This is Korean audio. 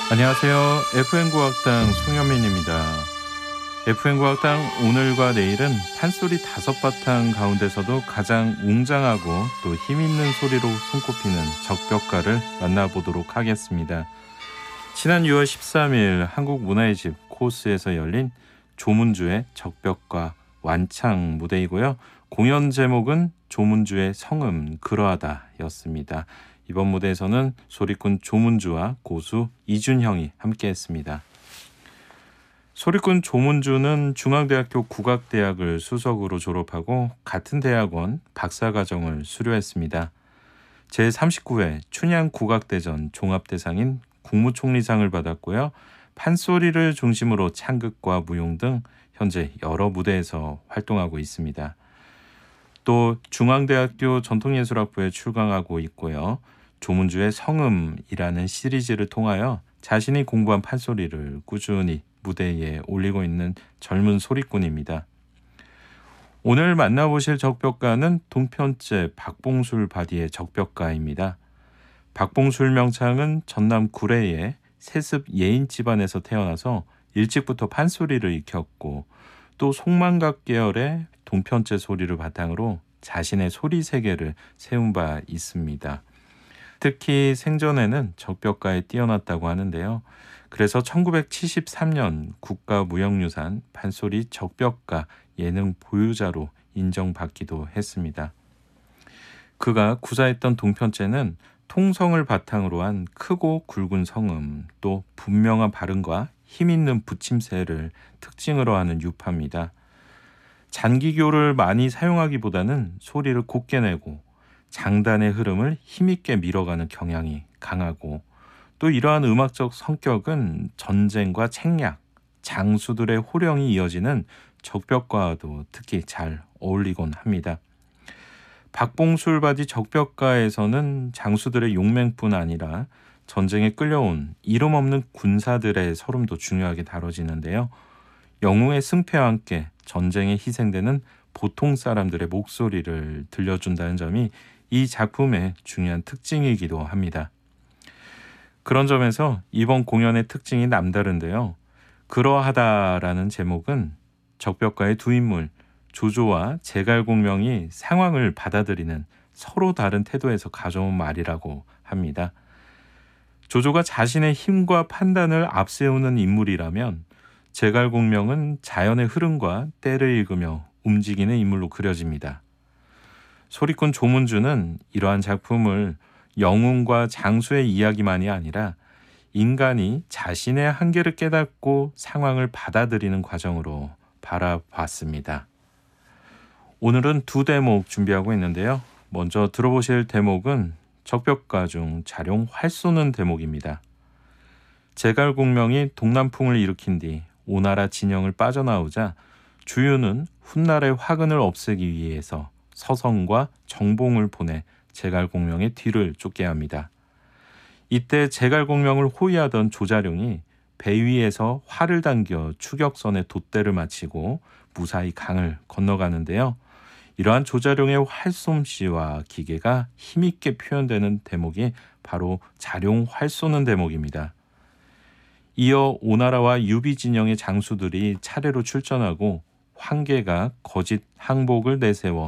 안녕하세요. FM국악당 송현민입니다. FM국악당 오늘과 내일은 판소리 5바탕 가운데서도 가장 웅장하고 또 힘있는 소리로 손꼽히는 적벽가를 만나보도록 하겠습니다. 지난 6월 13일 한국문화의 집 코스에서 열린 조문주의 적벽가 완창 무대이고요. 공연 제목은 조문주의 성음 그러하다 였습니다. 이번 무대에서는 소리꾼 조문주와 고수 이준형이 함께했습니다. 소리꾼 조문주는 중앙대학교 국악대학을 수석으로 졸업하고 같은 대학원 박사과정을 수료했습니다. 제39회 춘향국악대전 종합대상인 국무총리상을 받았고요. 판소리를 중심으로 창극과 무용 등 현재 여러 무대에서 활동하고 있습니다. 또 중앙대학교 전통예술학부에 출강하고 있고요. 조문주의 성음이라는 시리즈를 통하여 자신이 공부한 판소리를 꾸준히 무대에 올리고 있는 젊은 소리꾼입니다. 오늘 만나보실 적벽가는 동편제 박봉술 바디의 적벽가입니다. 박봉술 명창은 전남 구례의 세습 예인 집안에서 태어나서 일찍부터 판소리를 익혔고 또 송만각 계열의 동편제 소리를 바탕으로 자신의 소리 세계를 세운 바 있습니다. 특히 생전에는 적벽가에 뛰어났다고 하는데요. 그래서 1973년 국가무형유산 판소리 적벽가 예능 보유자로 인정받기도 했습니다. 그가 구사했던 동편제는 통성을 바탕으로 한 크고 굵은 성음, 또 분명한 발음과 힘있는 붙임새를 특징으로 하는 유파입니다. 잔기교를 많이 사용하기보다는 소리를 곱게 내고 장단의 흐름을 힘있게 밀어가는 경향이 강하고 또 이러한 음악적 성격은 전쟁과 책략, 장수들의 호령이 이어지는 적벽가와도 특히 잘 어울리곤 합니다. 박봉술바디 적벽가에서는 장수들의 용맹뿐 아니라 전쟁에 끌려온 이름 없는 군사들의 서름도 중요하게 다뤄지는데요. 영웅의 승패와 함께 전쟁에 희생되는 보통 사람들의 목소리를 들려준다는 점이 이 작품의 중요한 특징이기도 합니다. 그런 점에서 이번 공연의 특징이 남다른데요. 그러하다라는 제목은 적벽가의 두 인물 조조와 제갈공명이 상황을 받아들이는 서로 다른 태도에서 가져온 말이라고 합니다. 조조가 자신의 힘과 판단을 앞세우는 인물이라면 제갈공명은 자연의 흐름과 때를 읽으며 움직이는 인물로 그려집니다. 소리꾼 조문주는 이러한 작품을 영웅과 장수의 이야기만이 아니라 인간이 자신의 한계를 깨닫고 상황을 받아들이는 과정으로 바라봤습니다. 오늘은 두 대목 준비하고 있는데요. 먼저 들어보실 대목은 적벽가 중 자룡 활 쏘는 대목입니다. 제갈공명이 동남풍을 일으킨 뒤 오나라 진영을 빠져나오자 주유는 훗날의 화근을 없애기 위해서 서성과 정봉을 보내 제갈공명의 뒤를 쫓게 합니다. 이때 제갈공명을 호위하던 조자룡이 배 위에서 활을 당겨 추격선에 돛대를 마치고 무사히 강을 건너가는데요. 이러한 조자룡의 활솜씨와 기계가 힘있게 표현되는 대목이 바로 자룡 활 쏘는 대목입니다. 이어 오나라와 유비 진영의 장수들이 차례로 출전하고 황계가 거짓 항복을 내세워